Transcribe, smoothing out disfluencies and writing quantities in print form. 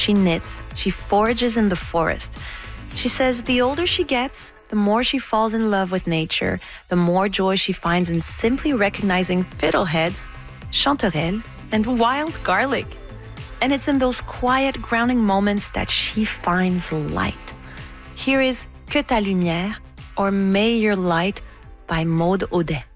she knits, she forages in the forest. She says the older she gets, the more she falls in love with nature, the more joy she finds in simply recognizing fiddleheads, chanterelles, and wild garlic. And it's in those quiet, grounding moments that she finds light. Here is Que ta lumière, or May Your Light by Maud Audet.